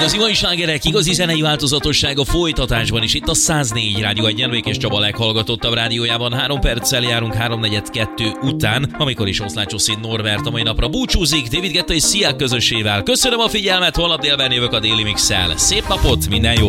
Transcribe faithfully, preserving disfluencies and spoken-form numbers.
Igazi mai slágerek, igazi zenei változatosság a folytatásban is. Itt a száznégy Rádió egy Nyermékés Csaba leghallgatottabb rádiójában. Három perccel járunk háromnegyed kettő után, amikor is Oszlácsoszín Norbert a mai napra búcsúzik David Guetta és Sia közösével. Köszönöm a figyelmet, holnap délben jövök a Déli Mix-szel. Szép napot, minden jó!